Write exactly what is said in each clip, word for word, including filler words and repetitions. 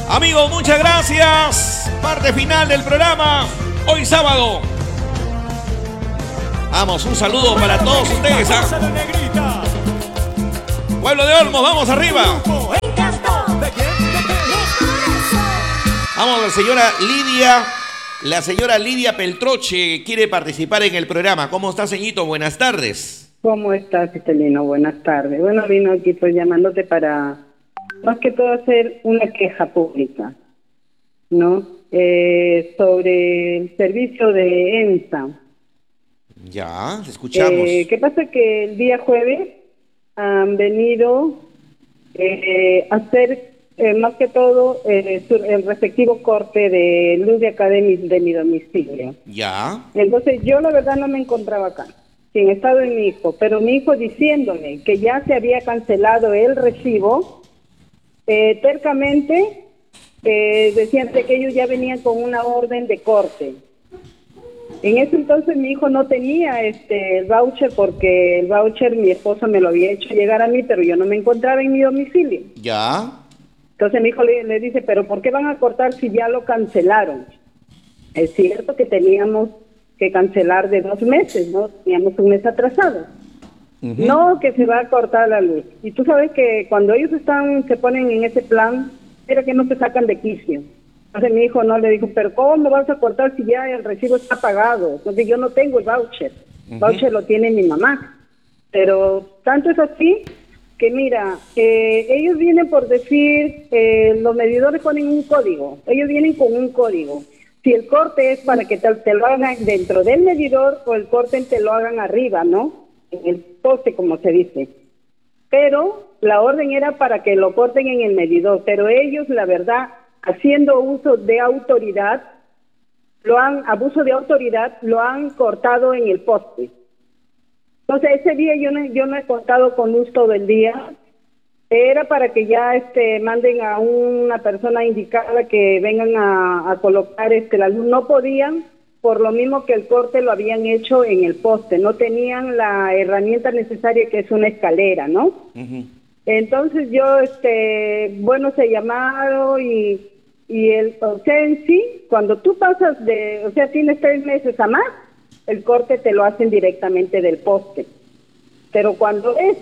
Amigos, muchas gracias. Parte final del programa. Hoy sábado. Vamos, un saludo para todos ustedes. ¿Ah? Pueblo de Olmos, vamos arriba. Vamos, la señora Lidia. La señora Lidia Peltroche quiere participar en el programa. ¿Cómo está, señorito? Buenas tardes. ¿Cómo estás, Estelino? Buenas tardes. Bueno, vino aquí, estoy llamándote para, más que todo, hacer una queja pública, ¿no? Eh, sobre el servicio de EMSA. Ya, te escuchamos. Eh, ¿Qué pasa? Que el día jueves han venido eh, a hacer, eh, más que todo, eh, su, el respectivo corte de luz de acá de mi, de mi domicilio. Ya. Entonces, yo la verdad no me encontraba acá, sin estado en mi hijo, pero mi hijo diciéndome que ya se había cancelado el recibo, eh, tercamente eh, decían de que ellos ya venían con una orden de corte. En ese entonces mi hijo no tenía este el voucher, porque el voucher mi esposo me lo había hecho llegar a mí, pero yo no me encontraba en mi domicilio. Ya. Entonces mi hijo le, le dice, pero ¿por qué van a cortar si ya lo cancelaron? Es cierto que teníamos que cancelar de dos meses, ¿no? Teníamos un mes atrasado. Uh-huh. No, que se va a cortar la luz. Y tú sabes que cuando ellos están, se ponen en ese plan, era que no se sacan de quicio. Entonces mi hijo no le dijo, pero ¿cómo vas a cortar si ya el recibo está pagado? Entonces yo no tengo el voucher. El uh-huh. voucher lo tiene mi mamá. Pero tanto es así que mira, eh, ellos vienen por decir, eh, los medidores ponen un código. Ellos vienen con un código. Si el corte es para que te, te lo hagan dentro del medidor o el corte te lo hagan arriba, ¿no? En el poste, como se dice. Pero la orden era para que lo corten en el medidor. Pero ellos, la verdad, haciendo uso de autoridad, lo han, abuso de autoridad, lo han cortado en el poste. Entonces, ese día yo no, yo no he contado con luz todo el día. Era para que ya este manden a una persona indicada que vengan a, a colocar este la luz. No podían, por lo mismo que el corte lo habían hecho en el poste. No tenían la herramienta necesaria, que es una escalera, ¿no? Uh-huh. Entonces yo, este, bueno, se llamaron y, y el, o sea, en sí, cuando tú pasas de, o sea, tienes tres meses a más, el corte te lo hacen directamente del poste. Pero cuando es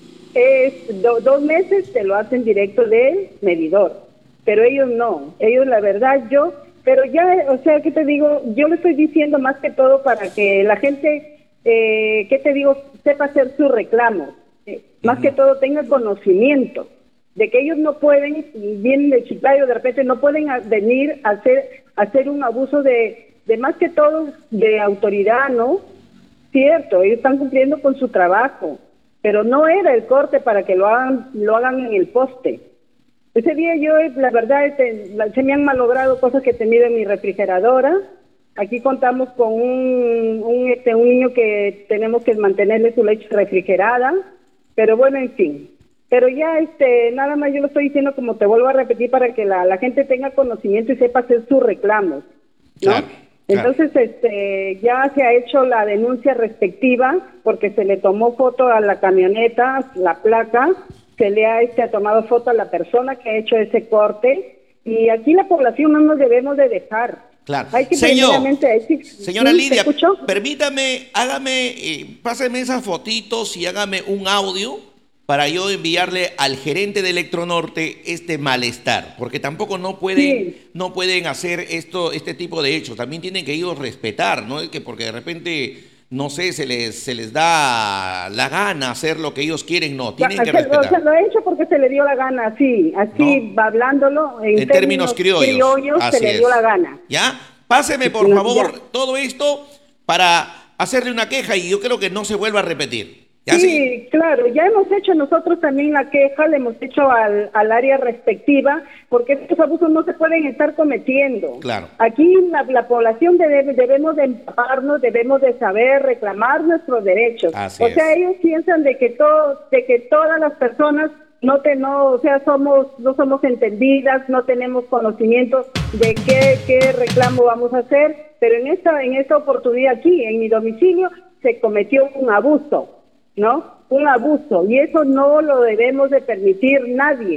es do, dos meses te lo hacen directo del medidor, pero ellos no, ellos la verdad yo, pero ya, o sea, ¿qué te digo? Yo le estoy diciendo más que todo para que la gente, eh, ¿qué te digo?, sepa hacer su reclamo, eh, uh-huh. más que todo tenga conocimiento de que ellos no pueden, vienen de Chiclayo, de repente no pueden venir a hacer, a hacer un abuso de, de más que todo de autoridad, ¿no? Cierto, ellos están cumpliendo con su trabajo, pero no era el corte para que lo hagan lo hagan en el poste. Ese día yo, la verdad, este, la, se me han malogrado cosas que he tenido en mi refrigeradora. Aquí contamos con un, un, este, un niño que tenemos que mantenerle su leche refrigerada, pero bueno, en fin. Pero ya, este, nada más yo lo estoy diciendo, como te vuelvo a repetir, para que la, la gente tenga conocimiento y sepa hacer sus reclamos, ¿no? Claro. Entonces, claro. este, ya se ha hecho la denuncia respectiva, porque se le tomó foto a la camioneta, la placa, se le ha este, ha tomado foto a la persona que ha hecho ese corte, y aquí la población no nos debemos de dejar. Claro. Hay que Señor, hay que, señora ¿sí? Lidia, permítame, hágame, eh, páseme esas fotitos y hágame un audio para yo enviarle al gerente de Electronorte este malestar, porque tampoco no pueden, sí. no pueden hacer esto, este tipo de hechos. También tienen que ellos respetar, ¿no? Que porque de repente, no sé, se les, se les da la gana hacer lo que ellos quieren, no, tienen o sea, que respetar. O sea, lo ha hecho porque se le dio la gana, así, así, ¿no? Hablándolo en, en términos, términos criollos, criollos se le dio es. la gana. ¿Ya? Páseme, por no, favor, ya. todo esto para hacerle una queja y yo creo que no se vuelva a repetir. Sí, sí, claro, ya hemos hecho nosotros también la queja, le hemos hecho al, al área respectiva, porque estos abusos no se pueden estar cometiendo. Claro. Aquí la, la población debe, debemos de empaparnos, debemos de saber reclamar nuestros derechos. Así o sea, es. ellos piensan de que todo, de que todas las personas no te, no, o sea, somos, no somos entendidas, no tenemos conocimiento de qué, qué reclamo vamos a hacer, pero en esta, en esta oportunidad aquí, en mi domicilio, se cometió un abuso. ¿No? Un abuso, y eso no lo debemos de permitir nadie,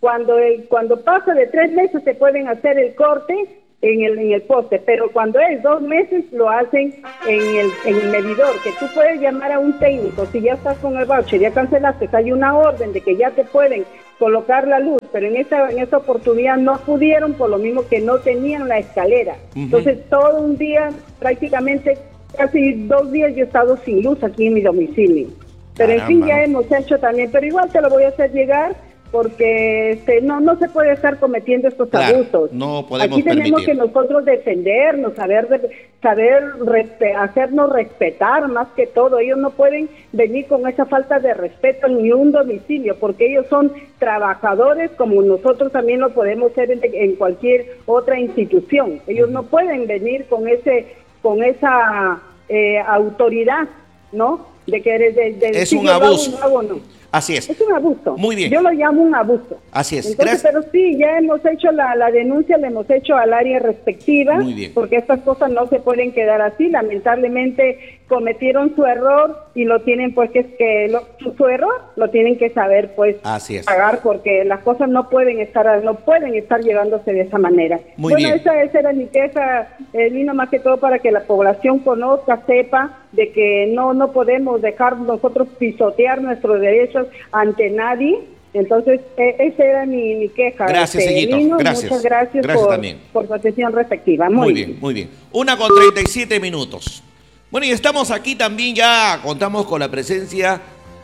Cuando el, cuando pasa de tres meses se pueden hacer el corte en el, en el poste, pero cuando es dos meses lo hacen en el, en el medidor, que tú puedes llamar a un técnico, si ya estás con el voucher, ya cancelaste, hay una orden de que ya te pueden colocar la luz, pero en esta, en esta oportunidad no pudieron, por lo mismo que no tenían la escalera. Uh-huh. Entonces todo un día, prácticamente casi dos días yo he estado sin luz aquí en mi domicilio. Pero Caramba. En fin, ya hemos hecho también, pero igual te lo voy a hacer llegar, porque este, no no se puede estar cometiendo estos claro, abusos. No podemos Aquí tenemos permitir. que nosotros defendernos, saber saber respe hacernos respetar más que todo. Ellos no pueden venir con esa falta de respeto en ni un domicilio, porque ellos son trabajadores como nosotros también lo podemos ser en, en cualquier otra institución. Ellos no pueden venir con ese con esa eh, autoridad, ¿no? De que eres de, de es un abuso. Hago, no. Así es. Es un abuso. Muy bien. Yo lo llamo un abuso. Así es. Entonces, pero sí, ya hemos hecho la, la denuncia, la hemos hecho al área respectiva. Muy bien. Porque estas cosas no se pueden quedar así. Lamentablemente cometieron su error y lo tienen, pues, que es que lo, su, su error lo tienen que saber, pues, así es. pagar, porque las cosas no pueden estar, no pueden estar llevándose de esa manera. Muy bueno, bien. esa, esa era mi queja, eh, Lino, más que todo para que la población conozca, sepa de que no no podemos dejar nosotros pisotear nuestros derechos ante nadie. Entonces, eh, esa era mi, mi queja. Gracias, este, Sellito. Lino, Gracias. Muchas gracias, gracias por, también. por su atención respectiva. Muy, muy bien, bien, muy bien. Una con treinta y siete minutos. Bueno, y estamos aquí también, ya contamos con la presencia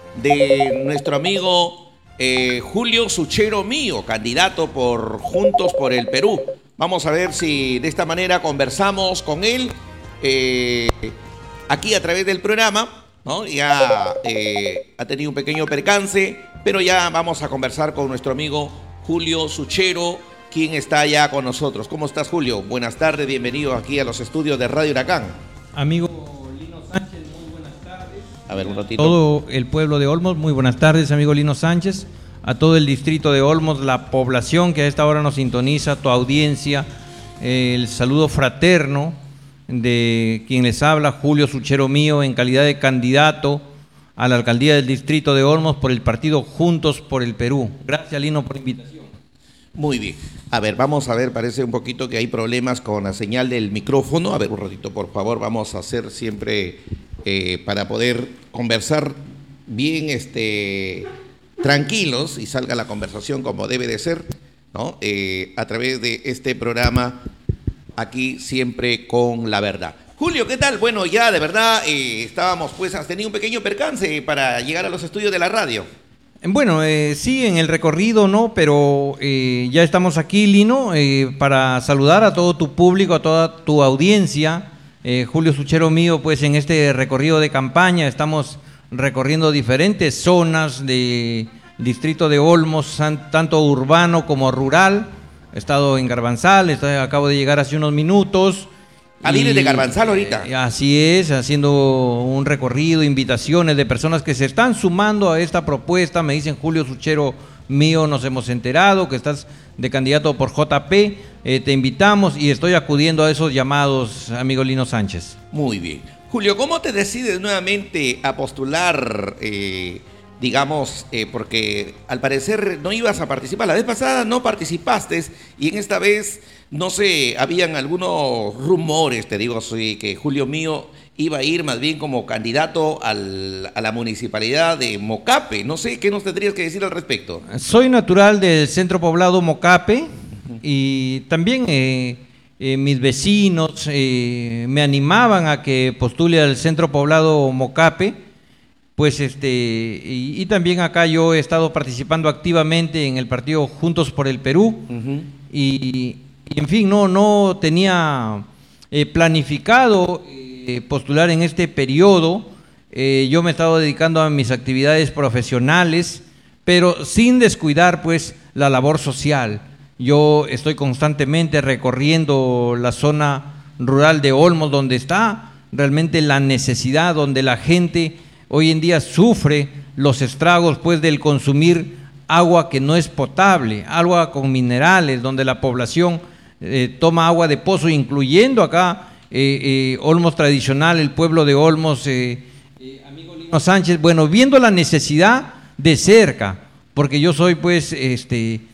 de nuestro amigo eh, Julio Suchero Mío, candidato por Juntos por el Perú. Vamos a ver si de esta manera conversamos con él eh, aquí a través del programa, ¿no? Ya eh, ha tenido un pequeño percance, pero ya vamos a conversar con nuestro amigo Julio Suchero, quien está ya con nosotros. ¿Cómo estás, Julio? Buenas tardes, bienvenido aquí a los estudios de Radio Huracán. Amigo Lino Sánchez, muy buenas tardes. A ver, un ratito. A todo el pueblo de Olmos, muy buenas tardes, amigo Lino Sánchez. A todo el distrito de Olmos, la población que a esta hora nos sintoniza, tu audiencia, eh, el saludo fraterno de quien les habla, Julio Suchero Mío, en calidad de candidato a la alcaldía del distrito de Olmos por el partido Juntos por el Perú. Gracias, Lino, por la invitación. Muy bien. A ver, vamos a ver, parece un poquito que hay problemas con la señal del micrófono. A ver, un ratito, por favor, vamos a hacer siempre eh, para poder conversar bien este, tranquilos y salga la conversación como debe de ser, ¿no? Eh, a través de este programa, aquí siempre con la verdad. Julio, ¿qué tal? Bueno, ya de verdad eh, estábamos, pues, has tenido un pequeño percance para llegar a los estudios de la radio. Bueno, eh, sí, en el recorrido, ¿no? Pero eh, ya estamos aquí, Lino, eh, para saludar a todo tu público, a toda tu audiencia. Eh, Julio Suchero Mío, pues en este recorrido de campaña estamos recorriendo diferentes zonas del distrito de Olmos, tanto urbano como rural. He estado en Garbanzal, estoy, acabo de llegar hace unos minutos. Ah, vienes de Garbanzal ahorita. Eh, así es, haciendo un recorrido, invitaciones de personas que se están sumando a esta propuesta. Me dicen, Julio Suchero Mío, nos hemos enterado que estás de candidato por J P, eh, te invitamos y estoy acudiendo a esos llamados, amigo Lino Sánchez. Muy bien. Julio, ¿cómo te decides nuevamente a postular, eh, digamos, eh, porque al parecer no ibas a participar? La vez pasada no participaste y en esta vez, no sé, habían algunos rumores, te digo, sí, que Julio Mío iba a ir más bien como candidato al, a la municipalidad de Mocape. No sé, ¿qué nos tendrías que decir al respecto? Soy natural del centro poblado Mocape y también eh, eh, mis vecinos eh, me animaban a que postule al centro poblado Mocape. Pues este, y, y también acá yo he estado participando activamente en el partido Juntos por el Perú. Uh-huh. y, y en fin, no, no tenía eh, planificado eh, postular en este periodo. Eh, yo me he estado dedicando a mis actividades profesionales, pero sin descuidar pues la labor social. Yo estoy constantemente recorriendo la zona rural de Olmos, donde está realmente la necesidad, donde la gente hoy en día sufre los estragos pues del consumir agua que no es potable, agua con minerales, donde la población eh, toma agua de pozo, incluyendo acá eh, eh, Olmos tradicional, el pueblo de Olmos, eh, eh, amigo Lino Sánchez. Bueno, viendo la necesidad de cerca, porque yo soy pues este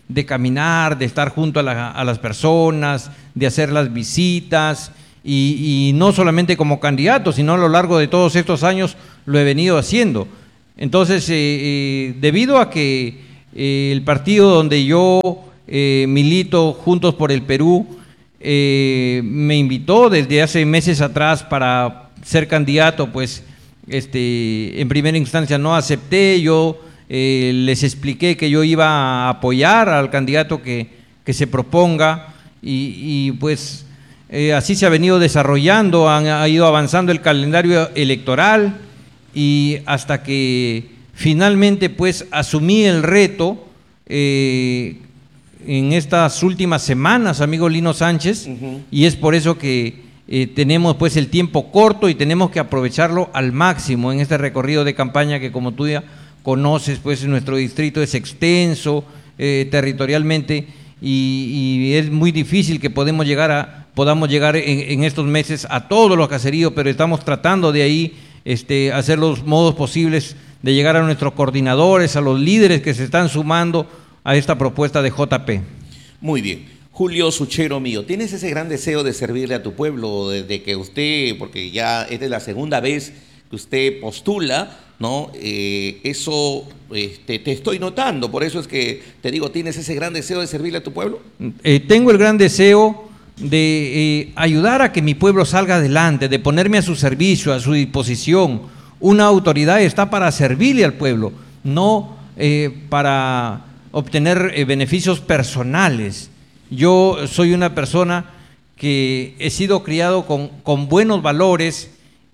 de caminar, de estar junto a, la, a las personas, de hacer las visitas, y, y no solamente como candidato, sino a lo largo de todos estos años lo he venido haciendo. Entonces, eh, eh, debido a que eh, el partido donde yo eh, milito, Juntos por el Perú, eh, me invitó desde hace meses atrás para ser candidato, pues este, en primera instancia no acepté, yo eh, les expliqué que yo iba a apoyar al candidato que, que se proponga, y, y pues eh, así se ha venido desarrollando, han, ha ido avanzando el calendario electoral, y hasta que finalmente pues asumí el reto eh, en estas últimas semanas, amigo Lino Sánchez, uh-huh. y es por eso que eh, tenemos pues el tiempo corto y tenemos que aprovecharlo al máximo en este recorrido de campaña que, como tú ya conoces, pues nuestro distrito es extenso eh, territorialmente, y, y es muy difícil que podemos llegar a, podamos llegar en, en estos meses a todos los caseríos, pero estamos tratando de ahí este, hacer los modos posibles de llegar a nuestros coordinadores, a los líderes que se están sumando a esta propuesta de J P. Muy bien. Julio Suchero mío, ¿tienes ese gran deseo de servirle a tu pueblo desde que usted, porque ya esta es la segunda vez que usted postula, ¿no? Eh, eso este, te estoy notando, por eso es que te digo, ¿tienes ese gran deseo de servirle a tu pueblo? Eh, tengo el gran deseo de eh, ayudar a que mi pueblo salga adelante, de ponerme a su servicio, a su disposición. Una autoridad está para servirle al pueblo, no eh, para obtener eh, beneficios personales. Yo soy una persona que he sido criado con, con buenos valores,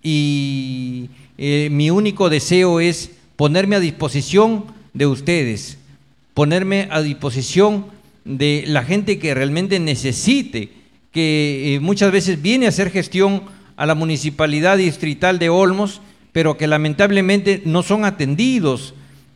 y eh, mi único deseo es ponerme a disposición de ustedes, ponerme a disposición de la gente que realmente necesite, que eh, muchas veces viene a hacer gestión a la Municipalidad Distrital de Olmos, pero que lamentablemente no son atendidos.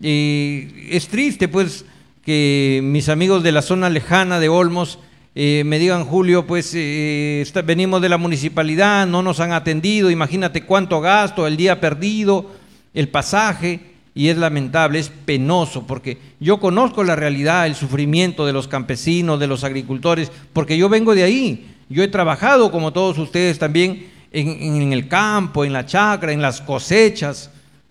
Eh, es triste pues que mis amigos de la zona lejana de Olmos eh, me digan, Julio, pues eh, está, venimos de la municipalidad, no nos han atendido, imagínate cuánto gasto, el día perdido, el pasaje, y es lamentable, es penoso, porque yo conozco la realidad, el sufrimiento de los campesinos, de los agricultores, porque yo vengo de ahí, yo he trabajado como todos ustedes también en, en el campo, en la chacra, en las cosechas,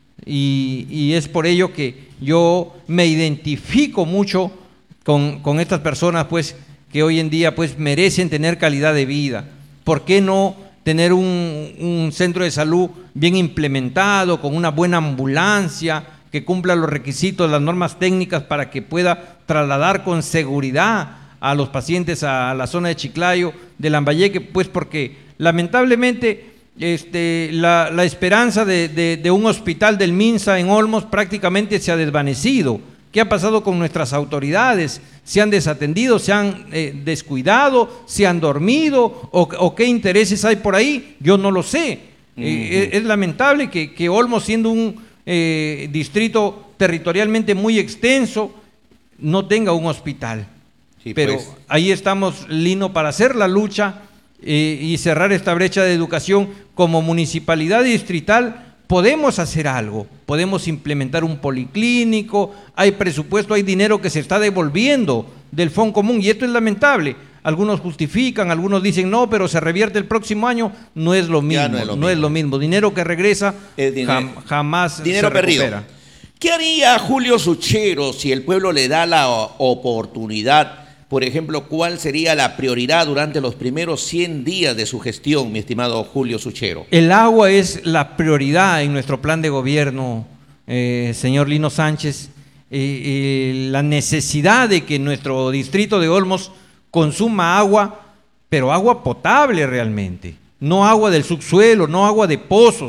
y, y es por ello que yo me identifico mucho con, con estas personas pues que hoy en día pues merecen tener calidad de vida. ¿Por qué no tener un, un centro de salud bien implementado, con una buena ambulancia, que cumpla los requisitos, las normas técnicas, para que pueda trasladar con seguridad a los pacientes a la zona de Chiclayo, de Lambayeque? Pues porque lamentablemente este, la, la esperanza de, de, de un hospital del MINSA en Olmos prácticamente se ha desvanecido. ¿Qué ha pasado con nuestras autoridades? ¿Se han desatendido, se han eh, descuidado, se han dormido, o, o qué intereses hay por ahí? Yo no lo sé. Uh-huh. eh, es, es lamentable que, que Olmos, siendo un eh, distrito territorialmente muy extenso, no tenga un hospital. Sí, pero pues ahí estamos, Lino, para hacer la lucha eh, y cerrar esta brecha de educación. Como municipalidad distrital podemos hacer algo, podemos implementar un policlínico, hay presupuesto, hay dinero que se está devolviendo del Fondo Común, y esto es lamentable. Algunos justifican, algunos dicen no, pero se revierte el próximo año. No es lo mismo, no es lo, no mismo. Es lo mismo. Dinero que regresa dinero, jam, jamás dinero se perdido. recupera. ¿Qué haría Julio Suchero si el pueblo le da la oportunidad? Por ejemplo, ¿cuál sería la prioridad durante los primeros cien días de su gestión, mi estimado Julio Suchero? El agua es la prioridad en nuestro plan de gobierno, eh, señor Lino Sánchez. Eh, eh, la necesidad de que nuestro distrito de Olmos consuma agua, pero agua potable realmente, no agua del subsuelo, no agua de pozos.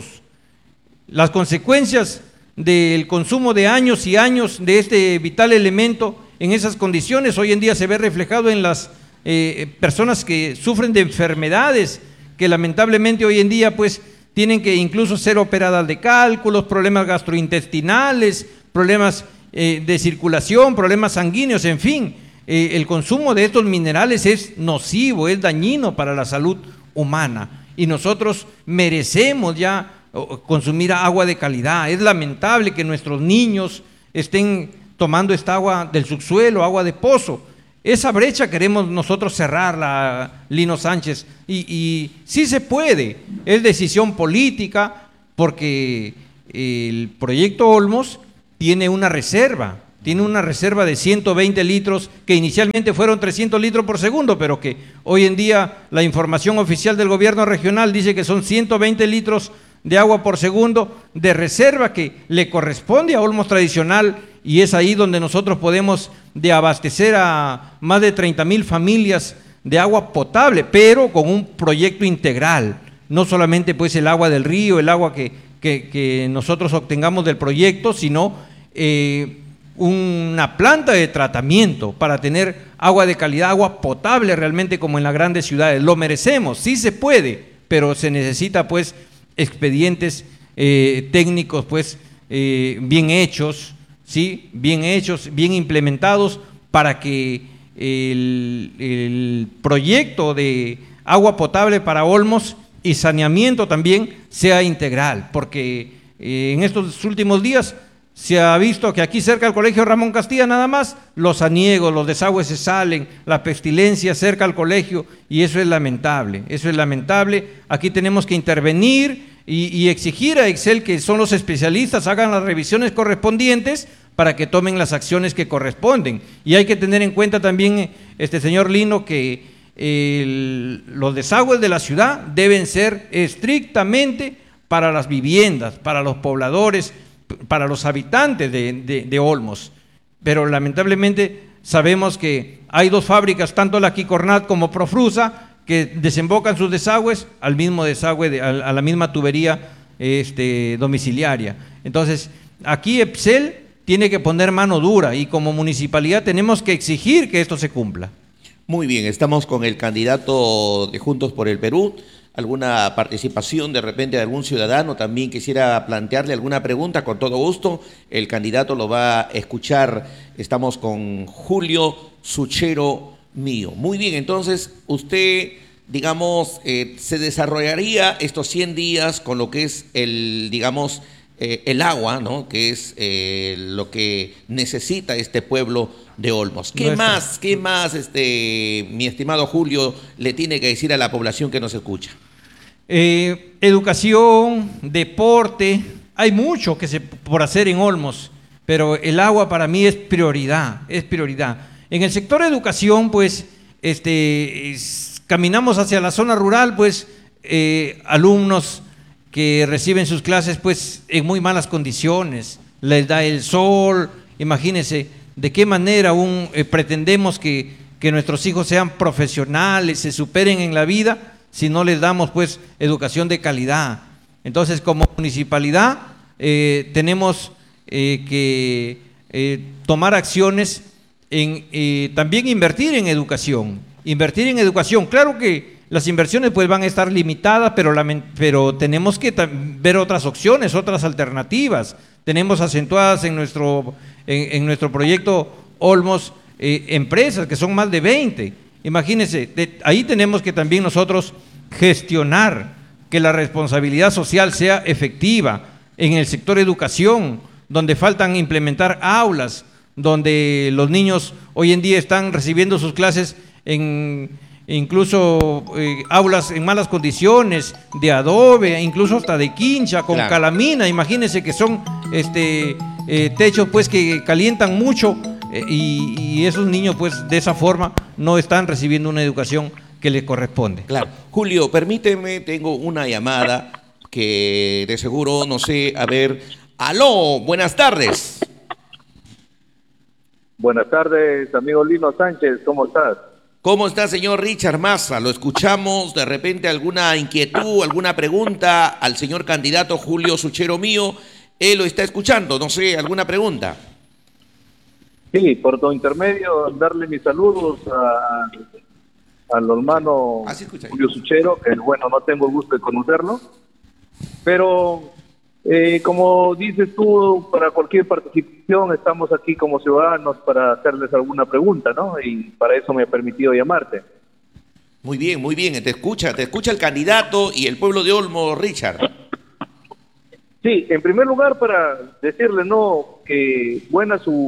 Las consecuencias del consumo de años y años de este vital elemento en esas condiciones hoy en día se ve reflejado en las eh, personas que sufren de enfermedades, que lamentablemente hoy en día pues tienen que incluso ser operadas de cálculos, problemas gastrointestinales, problemas eh, de circulación, problemas sanguíneos, en fin. Eh, el consumo de estos minerales es nocivo, es dañino para la salud humana, y nosotros merecemos ya consumir agua de calidad. Es lamentable que nuestros niños estén tomando esta agua del subsuelo, agua de pozo. Esa brecha queremos nosotros cerrarla, Lino Sánchez, y, y sí se puede, es decisión política, porque el proyecto Olmos tiene una reserva, tiene una reserva de ciento veinte litros, que inicialmente fueron trescientos litros por segundo, pero que hoy en día la información oficial del gobierno regional dice que son ciento veinte litros de agua por segundo de reserva que le corresponde a Olmos Tradicional, y es ahí donde nosotros podemos de abastecer a más de treinta mil familias de agua potable, pero con un proyecto integral, no solamente pues el agua del río, el agua que, que, que nosotros obtengamos del proyecto, sino eh, una planta de tratamiento para tener agua de calidad, agua potable realmente como en las grandes ciudades. Lo merecemos, sí se puede, pero se necesita pues expedientes eh, técnicos pues eh, bien hechos, ¿sí? bien hechos, bien implementados para que el, el proyecto de agua potable para Olmos y saneamiento también sea integral, porque eh, en estos últimos días se ha visto que aquí cerca del Colegio Ramón Castilla nada más los aniegos, los desagües se salen, la pestilencia cerca al colegio, y eso es lamentable, eso es lamentable. Aquí tenemos que intervenir y, y exigir a Excel, que son los especialistas, hagan las revisiones correspondientes para que tomen las acciones que corresponden. Y hay que tener en cuenta también, este señor Lino, que el, los desagües de la ciudad deben ser estrictamente para las viviendas, para los pobladores, para los habitantes de, de, de Olmos, pero lamentablemente sabemos que hay dos fábricas, tanto la Quicornat como Profrusa, que desembocan sus desagües al mismo desagüe, de, a, a la misma tubería este, domiciliaria. Entonces, aquí EPSEL tiene que poner mano dura y como municipalidad tenemos que exigir que esto se cumpla. Muy bien, estamos con el candidato de Juntos por el Perú. ¿Alguna participación de repente de algún ciudadano también quisiera plantearle alguna pregunta? Con todo gusto, el candidato lo va a escuchar. Estamos con Julio Suchero Mío. Muy bien, entonces usted, digamos, eh, se desarrollaría estos cien días con lo que es el, digamos, eh, el agua, ¿no? Que es eh, lo que necesita este pueblo de Olmos. ¿Qué Nuestra. más, qué más, este, mi estimado Julio, le tiene que decir a la población que nos escucha? Eh, educación, deporte, hay mucho que se por hacer en Olmos, pero el agua para mí es prioridad, es prioridad. En el sector de educación, pues, este, es, caminamos hacia la zona rural, pues, eh, alumnos que reciben sus clases, pues, en muy malas condiciones, les da el sol, imagínense de qué manera un, eh, pretendemos que, que nuestros hijos sean profesionales, se superen en la vida, si no les damos pues educación de calidad. Entonces, como municipalidad eh, tenemos eh, que eh, tomar acciones en eh, también invertir en educación, invertir en educación. Claro que las inversiones pues van a estar limitadas, pero, la, pero tenemos que ver otras opciones, otras alternativas. Tenemos acentuadas en nuestro, en, en nuestro proyecto Olmos eh, empresas, que son más de veinte. Imagínense, de, ahí tenemos que también nosotros gestionar que la responsabilidad social sea efectiva en el sector educación, donde faltan implementar aulas, donde los niños hoy en día están recibiendo sus clases en incluso eh, aulas en malas condiciones, de adobe, incluso hasta de quincha, con claro. calamina. Imagínense que son este, eh, techos pues que calientan mucho. Y, y esos niños pues de esa forma no están recibiendo una educación que les corresponde. Claro. Julio, permíteme, tengo una llamada que de seguro, no sé, a ver, aló, buenas tardes. Buenas tardes, amigo Lino Sánchez, ¿cómo estás? ¿Cómo está, señor Richard Massa? Lo escuchamos, de repente alguna inquietud, alguna pregunta al señor candidato Julio Suchero Mío, él lo está escuchando, no sé, alguna pregunta. Sí, por tu intermedio, darle mis saludos a, al hermano ah, sí, Julio Suchero, que bueno, no tengo el gusto de conocerlo, pero eh, como dices tú, para cualquier participación estamos aquí como ciudadanos para hacerles alguna pregunta, ¿no? Y para eso me he permitido llamarte. Muy bien, muy bien, te escucha, te escucha el candidato y el pueblo de Olmos, Richard. Sí, en primer lugar para decirle, ¿no?, que buena su...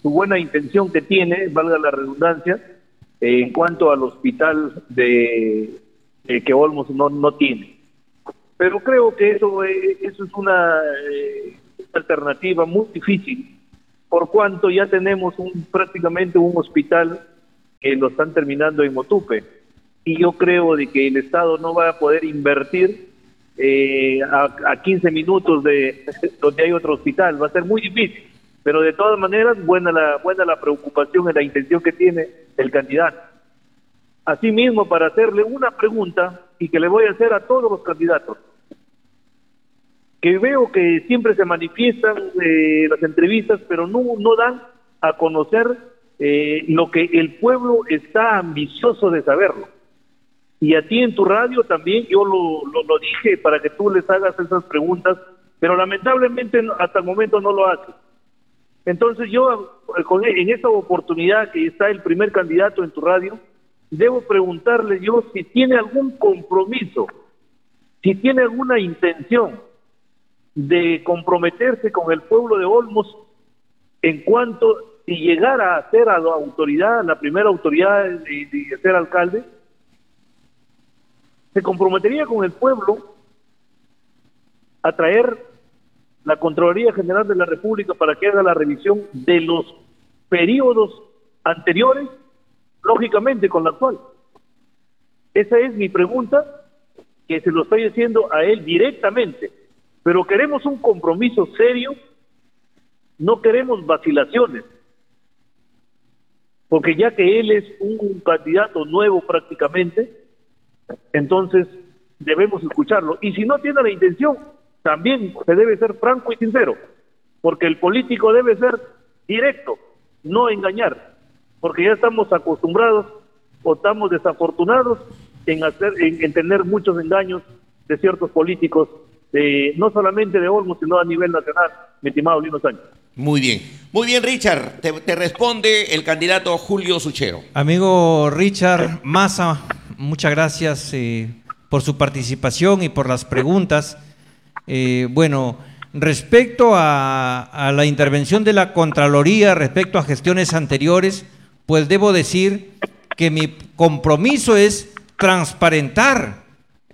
su buena intención que tiene, valga la redundancia, eh, en cuanto al hospital de eh, que Olmos no, no tiene. Pero creo que eso, eh, eso es una eh, alternativa muy difícil, por cuanto ya tenemos un, prácticamente un hospital que lo están terminando en Motupe, y yo creo de que el Estado no va a poder invertir eh, a, a quince minutos de donde hay otro hospital, va a ser muy difícil, pero de todas maneras buena la, buena la preocupación y la intención que tiene el candidato. Asimismo, para hacerle una pregunta, y que le voy a hacer a todos los candidatos, que veo que siempre se manifiestan eh, las entrevistas, pero no, no dan a conocer eh, lo que el pueblo está ambicioso de saberlo. Y a ti en tu radio también yo lo, lo, lo dije para que tú les hagas esas preguntas, pero lamentablemente hasta el momento no lo haces. Entonces yo, en esta oportunidad que está el primer candidato en tu radio, debo preguntarle yo si tiene algún compromiso, si tiene alguna intención de comprometerse con el pueblo de Olmos en cuanto si llegara a ser a la autoridad, la primera autoridad de, de ser alcalde, se comprometería con el pueblo a traer la Contraloría General de la República para que haga la revisión de los periodos anteriores, lógicamente con la actual. Esa es mi pregunta, que se lo estoy haciendo a él directamente. Pero queremos un compromiso serio, no queremos vacilaciones, porque ya que él es un candidato nuevo prácticamente, entonces debemos escucharlo. Y si no tiene la intención, también se debe ser franco y sincero, porque el político debe ser directo, no engañar, porque ya estamos acostumbrados o estamos desafortunados en, hacer, en, en tener muchos engaños de ciertos políticos, de, no solamente de Olmos, sino a nivel nacional, mi estimado Lino Sánchez. Muy bien, muy bien, Richard, te, te responde el candidato Julio Suchero. Amigo Richard Massa, muchas gracias eh, por su participación y por las preguntas. Eh, bueno, respecto a, a la intervención de la Contraloría, respecto a gestiones anteriores, pues debo decir que mi compromiso es transparentar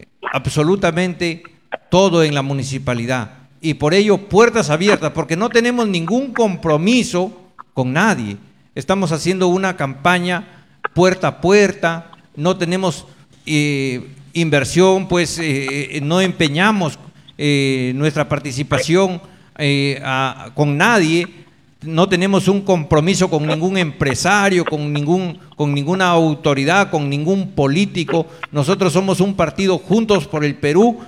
absolutamente todo en la municipalidad, y por ello puertas abiertas, porque no tenemos ningún compromiso con nadie. Estamos haciendo una campaña puerta a puerta, no tenemos eh, inversión, pues eh, no empeñamos eh, nuestra participación eh, a, con nadie, no tenemos un compromiso con ningún empresario, con, ningún, con ninguna autoridad, con ningún político. Nosotros somos un partido Juntos por el Perú,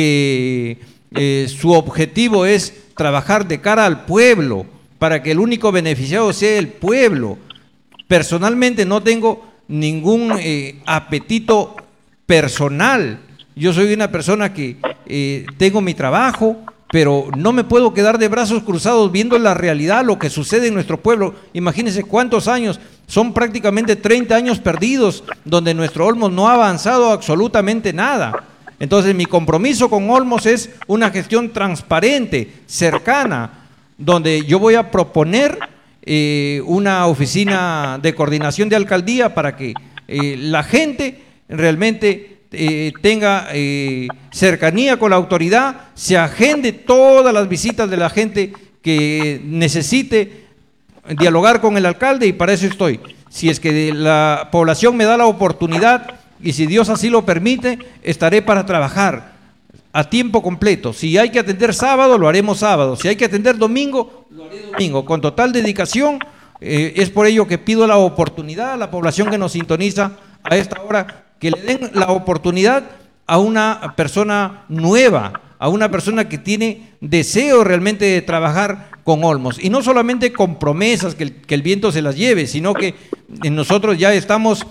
que eh, su objetivo es trabajar de cara al pueblo, para que el único beneficiado sea el pueblo. Personalmente no tengo ningún eh, apetito personal. Yo soy una persona que eh, tengo mi trabajo, pero no me puedo quedar de brazos cruzados viendo la realidad, lo que sucede en nuestro pueblo. Imagínense cuántos años, son prácticamente treinta años perdidos, donde nuestro Olmos no ha avanzado absolutamente nada. Entonces mi compromiso con Olmos es una gestión transparente, cercana, donde yo voy a proponer eh, una oficina de coordinación de alcaldía para que eh, la gente realmente eh, tenga eh, cercanía con la autoridad, se agende todas las visitas de la gente que necesite dialogar con el alcalde, y para eso estoy. Si es que la población me da la oportunidad, y si Dios así lo permite, estaré para trabajar a tiempo completo. Si hay que atender sábado, lo haremos sábado. Si hay que atender domingo, lo haré domingo, con total dedicación. Eh, es por ello que pido la oportunidad a la población que nos sintoniza a esta hora, que le den la oportunidad a una persona nueva, a una persona que tiene deseo realmente de trabajar con Olmos. Y no solamente con promesas, que el, que el viento se las lleve, sino que nosotros ya estamos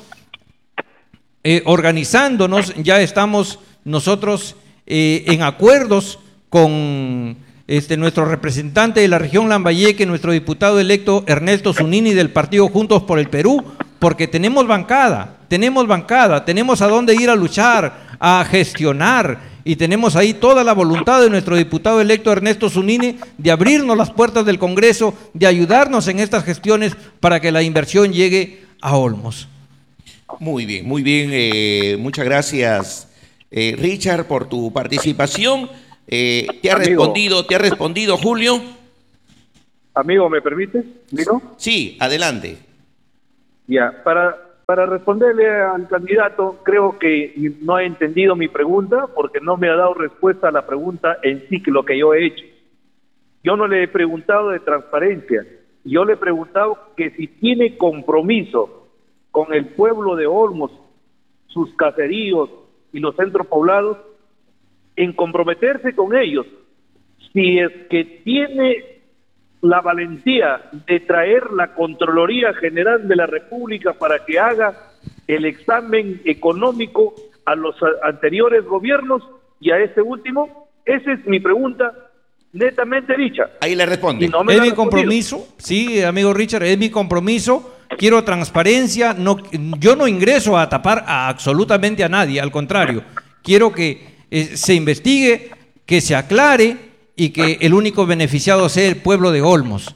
Eh, organizándonos, ya estamos nosotros eh, en acuerdos con este, nuestro representante de la región Lambayeque, nuestro diputado electo Ernesto Zunini del partido Juntos por el Perú, porque tenemos bancada, tenemos bancada, tenemos a dónde ir a luchar, a gestionar, y tenemos ahí toda la voluntad de nuestro diputado electo Ernesto Zunini de abrirnos las puertas del Congreso, de ayudarnos en estas gestiones para que la inversión llegue a Olmos. Muy bien, muy bien. Eh, muchas gracias, eh, Richard, por tu participación. Eh, ¿Te ha Amigo. respondido, te ha respondido Julio? Amigo, ¿me permites? ¿Digo? Sí, adelante. Ya, para, para responderle al candidato, creo que no ha entendido mi pregunta porque no me ha dado respuesta a la pregunta en sí, que lo que yo he hecho. Yo no le he preguntado de transparencia, yo le he preguntado que si tiene compromiso con el pueblo de Olmos, sus caseríos y los centros poblados, en comprometerse con ellos, si es que tiene la valentía de traer la Contraloría General de la República para que haga el examen económico a los anteriores gobiernos y a este último. Esa es mi pregunta netamente dicha. Ahí le responde. No ¿Es mi compromiso? Sí, amigo Richard, es mi compromiso. Quiero transparencia. No, yo no ingreso a tapar a absolutamente a nadie, al contrario. Quiero que eh, se investigue, que se aclare y que el único beneficiado sea el pueblo de Olmos.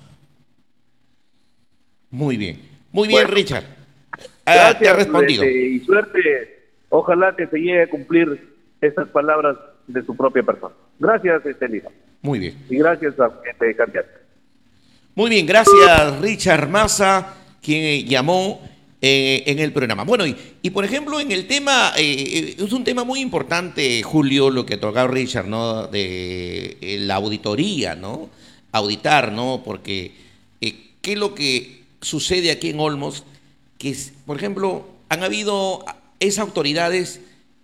Muy bien. Muy bien, bueno, Richard. Ah, gracias, te ha respondido. Y suerte. Ojalá que se llegue a cumplir estas palabras de su propia persona. Gracias, Estelita. Muy bien. Y gracias a este candidato. Muy bien, gracias, Richard Massa, quien llamó eh, en el programa. Bueno, y, y por ejemplo, en el tema, eh, es un tema muy importante, Julio, lo que ha tocado Richard, ¿no? De eh, la auditoría, ¿no? Auditar, ¿no? Porque, eh, ¿qué es lo que sucede aquí en Olmos? Que, por ejemplo, han habido esas autoridades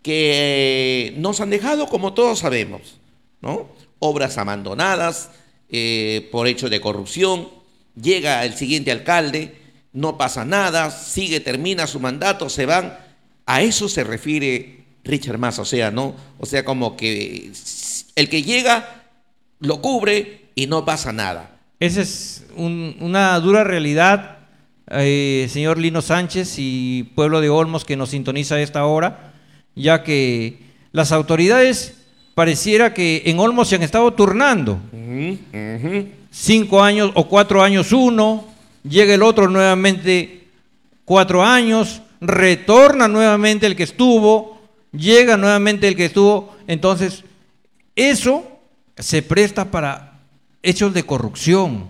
que nos han dejado, como todos sabemos, ¿no? Obras abandonadas eh, por hecho de corrupción. Llega el siguiente alcalde, no pasa nada, sigue, termina su mandato, se van. A eso se refiere Richard Massa, o sea, ¿no? O sea, como que el que llega lo cubre y no pasa nada. Esa es un, una dura realidad, eh, señor Lino Sánchez y pueblo de Olmos que nos sintoniza a esta hora, ya que las autoridades pareciera que en Olmos se han estado turnando. Uh-huh, uh-huh. Cinco años o cuatro años uno, llega el otro nuevamente cuatro años, retorna nuevamente el que estuvo, llega nuevamente el que estuvo. Entonces, eso se presta para hechos de corrupción.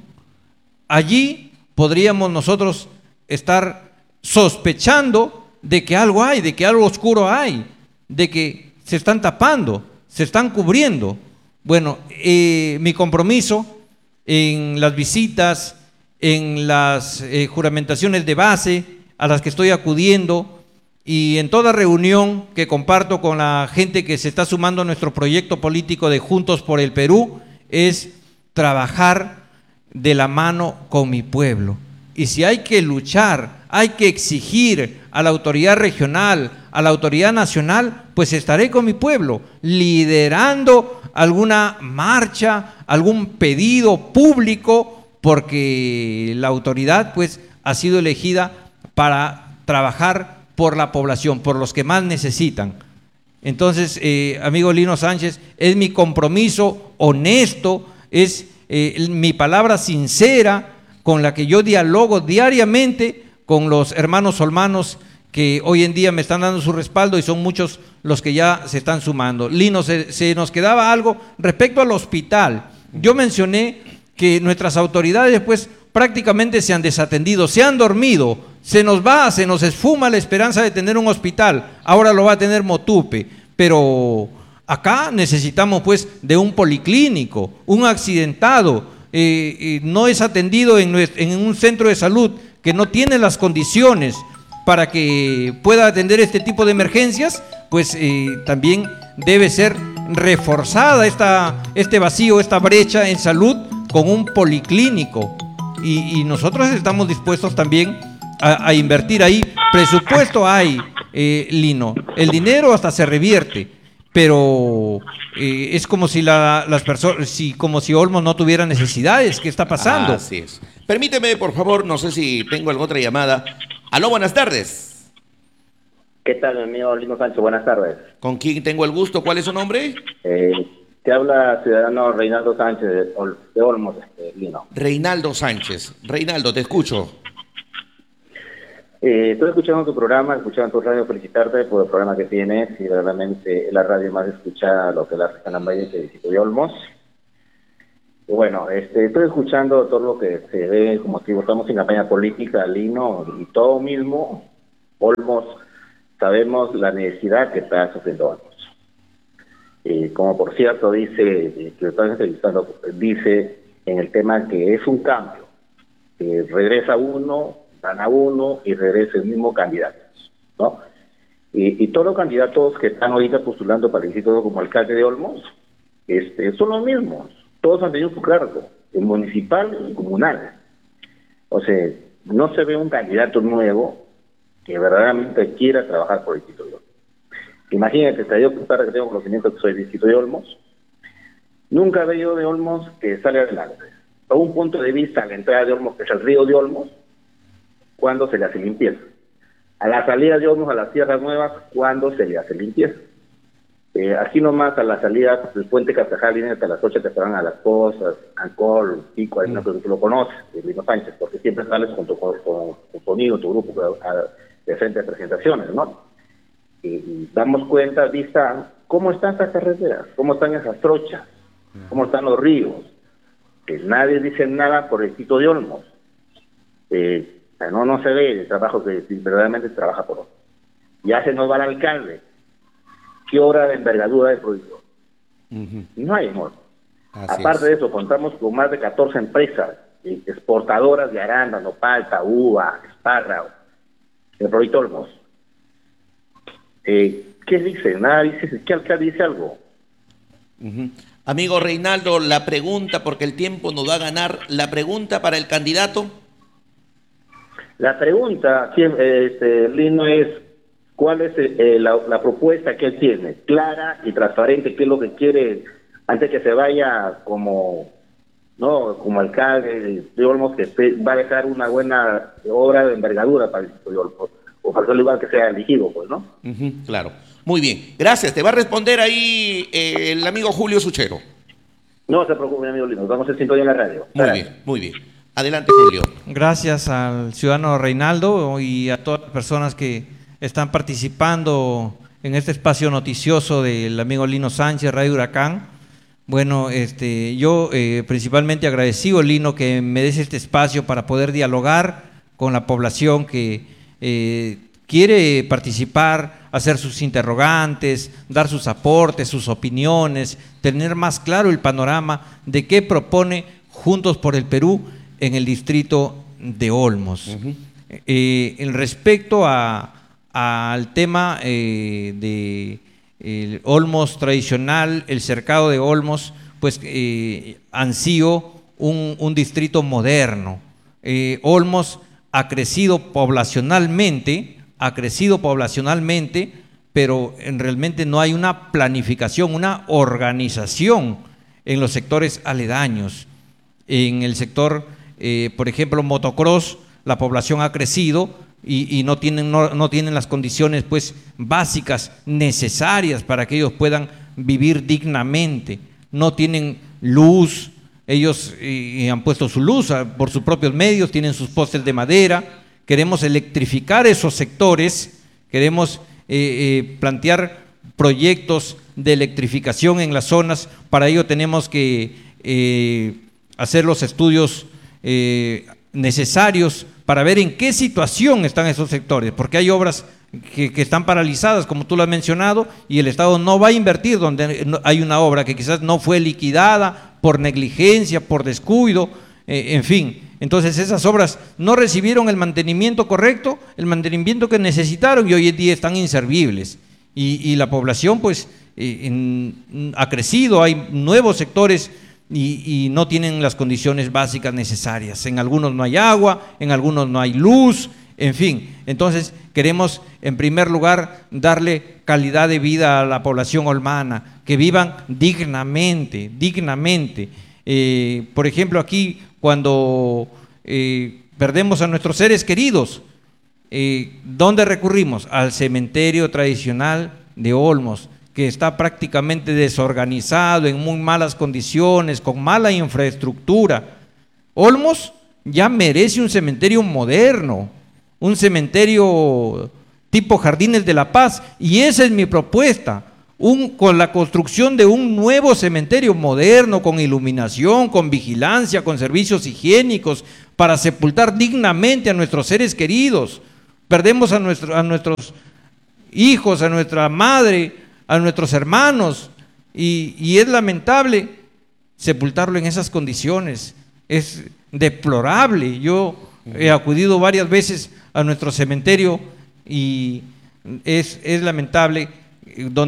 Allí podríamos nosotros estar sospechando de que algo hay, de que algo oscuro hay, de que se están tapando, se están cubriendo. Bueno, eh, mi compromiso en las visitas, en las eh, juramentaciones de base a las que estoy acudiendo y en toda reunión que comparto con la gente que se está sumando a nuestro proyecto político de Juntos por el Perú, es trabajar de la mano con mi pueblo. Y si hay que luchar, hay que exigir a la autoridad regional, a la autoridad nacional, pues estaré con mi pueblo, liderando alguna marcha, algún pedido público, porque la autoridad pues ha sido elegida para trabajar por la población, por los que más necesitan. Entonces, eh, amigo Lino Sánchez, es mi compromiso honesto, es eh, mi palabra sincera con la que yo dialogo diariamente con los hermanos olmanos que hoy en día me están dando su respaldo y son muchos los que ya se están sumando. Lino, se, se nos quedaba algo respecto al hospital. Yo mencioné que nuestras autoridades pues prácticamente se han desatendido, se han dormido, se nos va, se nos esfuma la esperanza de tener un hospital, ahora lo va a tener Motupe, pero acá necesitamos pues de un policlínico, un accidentado, eh, eh, no es atendido en, en un centro de salud que no tiene las condiciones para que pueda atender este tipo de emergencias, pues eh, también debe ser reforzada esta, este vacío, esta brecha en salud con un policlínico. Y, y nosotros estamos dispuestos también a, a invertir ahí. Presupuesto hay, eh, Lino. El dinero hasta se revierte, pero eh, es como si la, las personas, si, como si Olmos no tuviera necesidades. ¿Qué está pasando? Así es. Permíteme, por favor, no sé si tengo alguna otra llamada. Aló, buenas tardes. ¿Qué tal, mi amigo Lino Sánchez? Buenas tardes. ¿Con quién tengo el gusto? ¿Cuál es su nombre? Eh, te habla ciudadano Reinaldo Sánchez de, Ol de Olmos, este, Lino. Reinaldo Sánchez. Reinaldo, te escucho. Eh, estoy escuchando tu programa, escuchando tu radio, felicitarte por el programa que tienes, y realmente es la radio más escuchada, lo que la hace Canambaya, que el distrito de Olmos. Y bueno, este, estoy escuchando todo lo que se ve como si estamos en campaña política, Lino, y todo mismo, Olmos, sabemos la necesidad que está sufriendo Olmos. Eh, como por cierto dice, que están entrevistando, dice en el tema que es un cambio, que regresa uno, gana uno y regresa el mismo candidato, ¿no? Y, y todos los candidatos que están ahorita postulando para el distrito como alcalde de Olmos, este, son los mismos, todos han tenido su cargo, el municipal y el comunal. O sea, no se ve un candidato nuevo que verdaderamente quiera trabajar por el distrito de Olmos. Imagínate, te digo que tengo conocimiento que soy del distrito de Olmos, nunca veo yo de Olmos que sale adelante. A un punto de vista, la entrada de Olmos, que es el río de Olmos, cuando se le hace limpieza. A la salida de Olmos a las tierras nuevas, cuando se le hace limpieza. Eh, aquí nomás a la salida del puente Cartajal, vienen hasta las ocho, te esperan a las cosas, Ancol, Pico, hay una que tú lo conoces, de Lino Sánchez, porque siempre sales junto con, con, con conmigo, tu grupo, a, a, de frente a presentaciones, ¿no? Y, y damos cuenta, vista, cómo están esas carreteras, cómo están esas trochas, cómo están los ríos, que nadie dice nada por el sitio de Olmos. Eh, No, no se ve el trabajo que verdaderamente se trabaja por otro. Ya se nos va el alcalde. ¿Qué obra de envergadura de proyecto? Uh-huh. No hay, amor. Aparte es. de eso, contamos con más de catorce empresas eh, exportadoras de arándano, palta, uva, espárrago, el proyecto Olmos. Eh, ¿Qué dice? Nada dice. ¿Qué alcalde dice algo? Uh-huh. Amigo Reinaldo, la pregunta, porque el tiempo nos va a ganar, la pregunta para el candidato. La pregunta, este, Lino, es cuál es eh, la, la propuesta que él tiene, clara y transparente, qué es lo que quiere antes que se vaya como no como alcalde de Olmos, que va a dejar una buena obra de envergadura para el distrito de Olmos, o para el lugar que sea elegido, pues, ¿no? Uh-huh, claro. Muy bien. Gracias. Te va a responder ahí eh, el amigo Julio Suchero. No se preocupe, mi amigo Lino. Vamos a sintonía en la radio. Muy Gracias. bien, muy bien. Adelante, Julio. Gracias al ciudadano Reinaldo y a todas las personas que están participando en este espacio noticioso del amigo Lino Sánchez, Radio Huracán. Bueno, este, yo eh, principalmente agradecido, Lino, que me des este espacio para poder dialogar con la población que eh, quiere participar, hacer sus interrogantes, dar sus aportes, sus opiniones, tener más claro el panorama de qué propone Juntos por el Perú en el distrito de Olmos. Uh-huh. eh, en respecto a, a, al tema eh, de el Olmos tradicional, el cercado de Olmos, pues eh, ansío un, un distrito moderno. Eh, Olmos ha crecido poblacionalmente, ha crecido poblacionalmente, pero en, realmente no hay una planificación, una organización en los sectores aledaños. En el sector Eh, por ejemplo, motocross, la población ha crecido y, y no, tienen, no, no tienen las condiciones pues, básicas necesarias para que ellos puedan vivir dignamente. No tienen luz, ellos eh, han puesto su luz a, por sus propios medios, tienen sus postes de madera. Queremos electrificar esos sectores, queremos eh, eh, plantear proyectos de electrificación en las zonas. Para ello tenemos que eh, hacer los estudios Eh, necesarios para ver en qué situación están esos sectores, porque hay obras que, que están paralizadas, como tú lo has mencionado, y el Estado no va a invertir donde hay una obra que quizás no fue liquidada por negligencia, por descuido, eh, en fin. Entonces esas obras no recibieron el mantenimiento correcto, el mantenimiento que necesitaron, y hoy en día están inservibles. Y, y la población pues eh, en, ha crecido, hay nuevos sectores Y, y no tienen las condiciones básicas necesarias. En algunos no hay agua, en algunos no hay luz, en fin. Entonces queremos en primer lugar darle calidad de vida a la población olmana, que vivan dignamente, dignamente. Eh, por ejemplo, aquí cuando eh, perdemos a nuestros seres queridos, eh, ¿dónde recurrimos? Al cementerio tradicional de Olmos, que está prácticamente desorganizado, en muy malas condiciones, con mala infraestructura. Olmos ya merece un cementerio moderno, un cementerio tipo Jardines de la Paz, y esa es mi propuesta, un, con la construcción de un nuevo cementerio moderno, con iluminación, con vigilancia, con servicios higiénicos, para sepultar dignamente a nuestros seres queridos. Perdemos a, nuestro, a nuestros hijos, a nuestra madre, a nuestros hermanos, y, y es lamentable sepultarlo en esas condiciones, es deplorable. Yo he acudido varias veces a nuestro cementerio y es, es lamentable, donde